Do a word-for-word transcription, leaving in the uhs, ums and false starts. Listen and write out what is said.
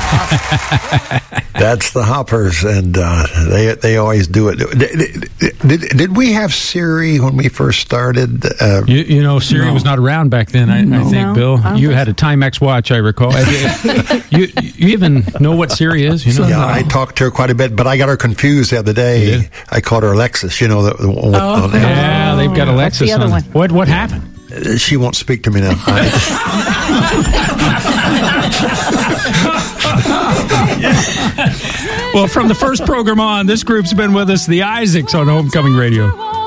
That's the Hoppers, and uh, they they always do it. Did, did, did we have Siri when we first started? Uh, you, you know, Siri no. was not around back then, I, no. I think, no, Bill. I you had a Timex watch, I recall. you, you even know what Siri is? You know? Yeah, I talked to her quite a bit, but I got her confused the other day. I called her Alexis, you know. The, the one oh. on yeah, they've got Alexis the other on. One? What, what happened? She won't speak to me now. Well, from the first program on, this group's been with us, the Isaacs, on Homecoming Radio.